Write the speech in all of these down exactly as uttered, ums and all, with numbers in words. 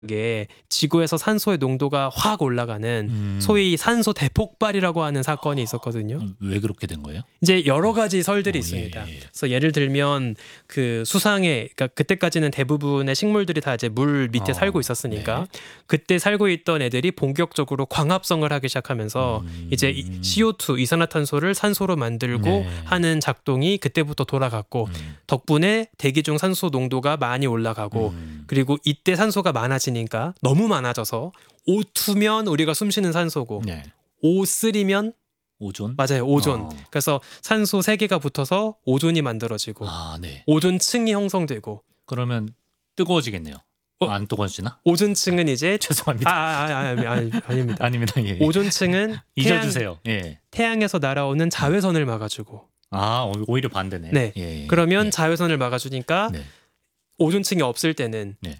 게 지구에서 산소의 농도가 확 올라가는 음. 소위 산소 대폭발이라고 하는 사건이 있었거든요. 음, 왜 그렇게 된 거예요? 이제 여러 가지 설들이 어, 있습니다. 예, 예. 그래서 예를 들면 그 수상에, 그러니까 그때까지는 대부분의 식물들이 다 이제 물 밑에 어, 살고 있었으니까 네. 그때 살고 있던 애들이 본격적으로 광합성을 하기 시작하면서 음. 이제 이 씨오투 이산화탄소를 산소로 만들고 네. 하는 작동이 그때부터 돌아갔고 음. 덕분에 대기 중 산소 농도가 많이 올라가고 음. 그리고 이때 산소가 많아지니까 너무 많아져서 오투면 우리가 숨쉬는 산소고 네. 오쓰리면 오존? 맞아요, 오존. 어. 그래서 산소 세 개가 붙어서 오존이 만들어지고 아, 네. 오존층이 형성되고 그러면 뜨거워지겠네요. 어? 안 뜨거워지나? 오존층은 이제 아, 죄송합니다. 아, 아, 아, 아니, 아닙니다. 아닙니다. 예. 오존층은 태양, 잊어주세요. 예. 태양에서 날아오는 자외선을 막아주고 아, 오- 오히려 반대네. 네. 예. 그러면 예. 자외선을 막아주니까 네. 오존층이 없을 때는 네.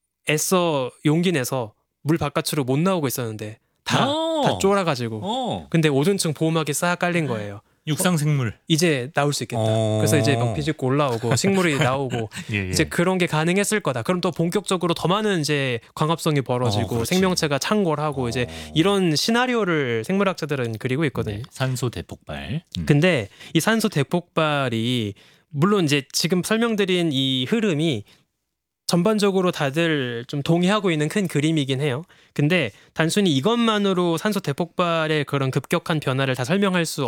애써 용기 내서 물 바깥으로 못 나오고 있었는데 다, 어. 다 쫄아가지고 어. 근데 오존층 보호막이 싹 깔린 거예요. 육상생물. 이제 나올 수 있겠다. 어. 그래서 이제 막 비집고 올라오고 식물이 나오고 예, 예. 이제 그런 게 가능했을 거다. 그럼 또 본격적으로 더 많은 이제 광합성이 어, 벌어지고 그렇지. 생명체가 창궐하고 이제 어. 이런 시나리오를 생물학자들은 그리고 있거든요. 네. 산소 대폭발. 음. 근데 이 산소 대폭발이 물론 이제 지금 설명드린 이 흐름이 전반적으로 다들 좀 동의하고 있는 큰 그림이긴 해요. 근데 단순히 이것만으로 산소 대폭발의 그런 급격한 변화를 다 설명할 수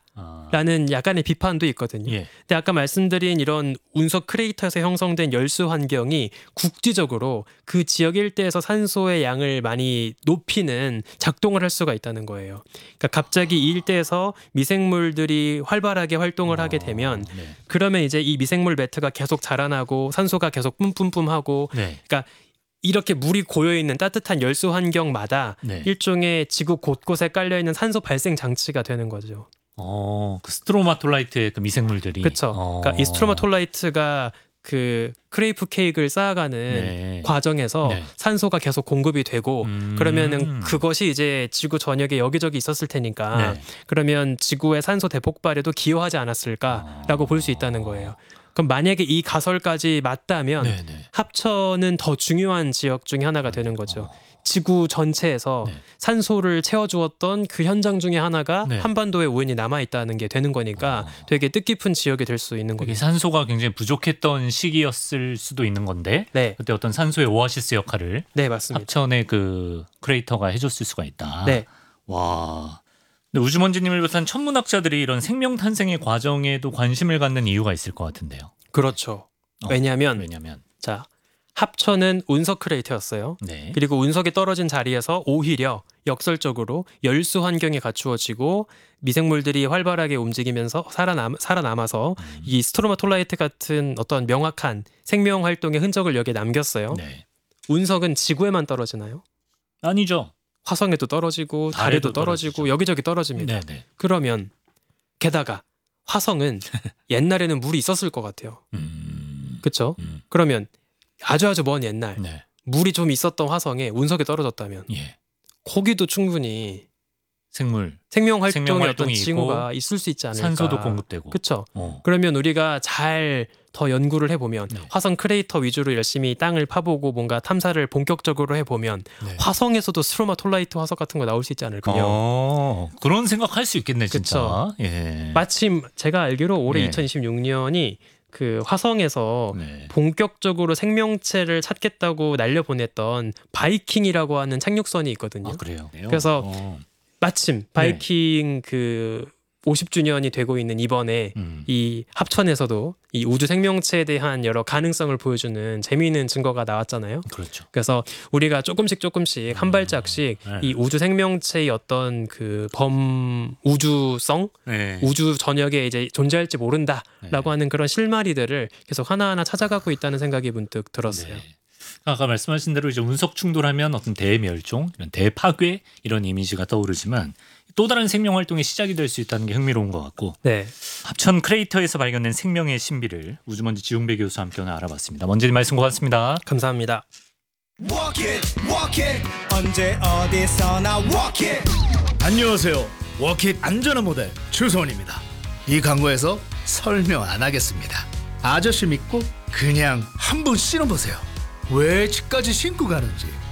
없다라는 아. 약간의 비판도 있거든요. 예. 근데 아까 말씀드린 이런 운석 크레이터에서 형성된 열수 환경이 국지적으로 그 지역 일대에서 산소의 양을 많이 높이는 작동을 할 수가 있다는 거예요. 그러니까 갑자기 이 일대에서 미생물들이 활발하게 활동을 하게 되면 어, 네. 그러면 이제 이 미생물 매트가 계속 자라나고 산소가 계속 뿜뿜뿜하고 네. 그러니까 이렇게 물이 고여 있는 따뜻한 열수 환경마다 네. 일종의 지구 곳곳에 깔려 있는 산소 발생 장치가 되는 거죠. 어, 그 스트로마톨라이트의 그 미생물들이. 그렇죠. 어. 그러니까 이 스트로마톨라이트가 그 크레이프 케이크를 쌓아가는 네. 과정에서 네. 산소가 계속 공급이 되고 음. 그러면은 그것이 이제 지구 전역에 여기저기 있었을 테니까 네. 그러면 지구의 산소 대폭발에도 기여하지 않았을까라고 아. 볼 수 있다는 거예요. 그럼 만약에 이 가설까지 맞다면 네, 네. 합천은 더 중요한 지역 중에 하나가 되는 거죠. 어. 지구 전체에서 네. 산소를 채워주었던 그 현장 중에 하나가 네. 한반도에 우연히 남아있다는 게 되는 거니까 어. 되게 뜻깊은 지역이 될 수 있는 이게 거죠. 산소가 굉장히 부족했던 시기였을 수도 있는 건데 네, 그때 어떤 산소의 오아시스 역할을 네 맞습니다. 합천의 그 크레이터가 해줬을 수가 있다. 네, 와. 근데 우주먼지님을 비롯한 천문학자들이 이런 생명 탄생의 과정에도 관심을 갖는 이유가 있을 것 같은데요. 그렇죠. 어, 왜냐하면 왜냐면 자 합천은 운석 크레이터였어요. 네. 그리고 운석이 떨어진 자리에서 오히려 역설적으로 열수 환경이 갖추어지고 미생물들이 활발하게 움직이면서 살아남, 살아남아서 음. 이 스트로마톨라이트 같은 어떤 명확한 생명 활동의 흔적을 여기에 남겼어요. 네. 운석은 지구에만 떨어지나요? 아니죠. 화성에도 떨어지고 달에도 달에도 떨어지고 떨어지죠. 여기저기 떨어집니다. 네, 네. 그러면 게다가 화성은 옛날에는 물이 있었을 것 같아요. 음. 그렇죠? 음. 그러면 아주 아주 먼 옛날 네. 물이 좀 있었던 화성에 운석이 떨어졌다면 예. 거기도 충분히 생물, 생명 활동의 생명 어떤 활동이 징후가 있을 수 있지 않을까. 산소도 공급되고. 그렇죠. 어. 그러면 우리가 잘 더 연구를 해보면 네. 화성 크레이터 위주로 열심히 땅을 파보고 뭔가 탐사를 본격적으로 해보면 네. 화성에서도 스트로마톨라이트 화석 같은 거 나올 수 있지 않을까요? 어, 그런 생각할 수 있겠네 진짜. 그쵸. 예. 마침 제가 알기로 올해 네. 이천이십육 년이 그 화성에서 네. 본격적으로 생명체를 찾겠다고 날려보냈던 바이킹이라고 하는 착륙선이 있거든요. 아, 그래요. 그래서 어. 마침 바이킹 그 오십 주년이 되고 있는 이번에 음. 이 합천에서도 이 우주 생명체에 대한 여러 가능성을 보여주는 재미있는 증거가 나왔잖아요. 그렇죠. 그래서 우리가 조금씩 조금씩 한 발짝씩 네. 이 우주 생명체의 어떤 그 범 우주성, 네. 우주 전역에 이제 존재할지 모른다라고 네. 하는 그런 실마리들을 계속 하나하나 찾아가고 있다는 생각이 문득 들었어요. 네. 아까 말씀하신 대로 이제 운석 충돌하면 어떤 대멸종, 이런 대파괴 이런 이미지가 떠오르지만 또 다른 생명 활동의 시작이 될 수 있다는 게 흥미로운 것 같고 네, 합천 크레이터에서 발견된 생명의 신비를 우주먼지 지웅배 교수와 함께 오늘 알아봤습니다. 먼지님 말씀 고맙습니다. 감사합니다. Walk it, walk it. 언제 어디서나 walk it. 안녕하세요. 워킷 안전한 모델 주소원입니다. 이 광고에서 설명 안 하겠습니다. 아저씨 믿고 그냥 한번 신어보세요. 왜 집까지 신고 가는지